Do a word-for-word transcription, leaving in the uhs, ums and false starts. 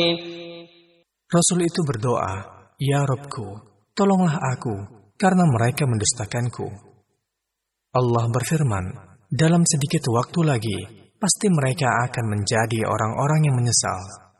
Rasul itu berdoa, "Ya Rabbku, tolonglah aku, karena mereka mendustakanku." Allah berfirman, "Dalam sedikit waktu lagi, pasti mereka akan menjadi orang-orang yang menyesal."